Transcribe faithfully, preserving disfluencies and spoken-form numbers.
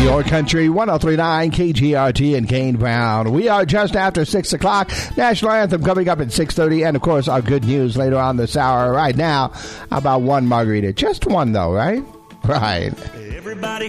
Your Country one oh three point nine K G R T in Kane Brown. We are just after six o'clock. National Anthem coming up at six thirty. And, of course, our good news later on this hour. Right now, about one margarita. Just one, though, right? Right. Everybody